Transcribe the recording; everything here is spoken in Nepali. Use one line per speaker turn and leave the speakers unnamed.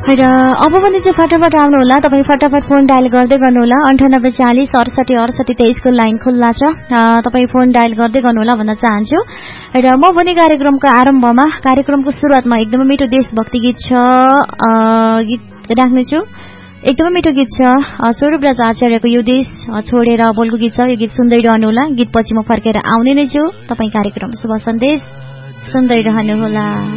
र अब पनि चाहिँ फटाफट आउनु होला। तपाईँ फटाफट फोन डायल गर्दै गर्नु होला। 9840 68 68 23 को लाइन खुल्ला छ। तपाईँ फोन डायल गर्दै गर्नु होला भन्न चाहन्छु। र म पनि कार्यक्रमको आरम्भमा कार्यक्रमको सुरुवातमा एकदमै मिठो देशभक्ति गीत छ गीत राख्नेछु। एकदमै मिठो गीत छ स्वरूपराज आचार्यको यो देश छोडेर बोलको गीत छ। यो गीत सुन्दै रहनु होला। गीत पछि म फर्केर आउने नै छु। तपाईँ कार्यक्रम शुभ सन्देश सुन्दै रहनु होला।